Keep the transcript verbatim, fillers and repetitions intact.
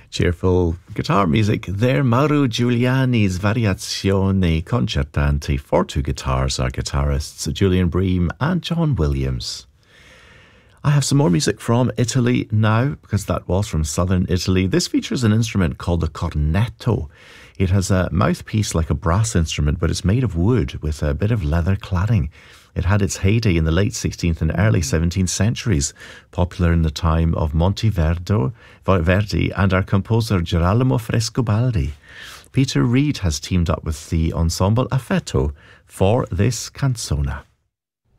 Cheerful guitar music there. Mauro Giuliani's Variazione Concertante for two guitars, our guitarists Julian Bream and John Williams. I have some more music from Italy now, because that was from southern Italy. This features an instrument called the cornetto. It has a mouthpiece like a brass instrument, but it's made of wood with a bit of leather cladding. It had its heyday in the late sixteenth and early seventeenth centuries, popular in the time of Monteverdi Verdi and our composer Girolamo Frescobaldi. Peter Reed has teamed up with the ensemble Affetto for this canzona.